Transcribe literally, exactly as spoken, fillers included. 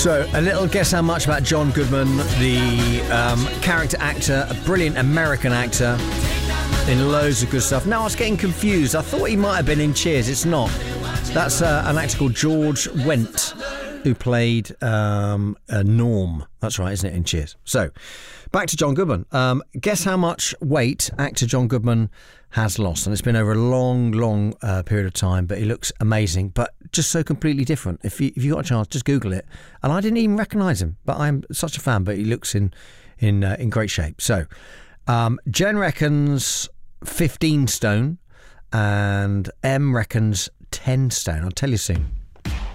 So, a little guess how much about John Goodman, the um, character actor, a brilliant American actor in loads of good stuff. Now I was getting confused. I thought he might have been in Cheers. It's not. That's uh, an actor called George Wendt, who played um, uh, Norm. That's right, isn't it, in Cheers? So, back to John Goodman. Um, guess how much weight actor John Goodman has lost, and it's been over a long, long uh, period of time, but he looks amazing, but just so completely different. If you if you got a chance, just Google it. And I didn't even recognise him, but I'm such a fan. But he looks in in uh, in great shape. So um, Jen reckons fifteen stone, and M reckons ten stone. I'll tell you soon.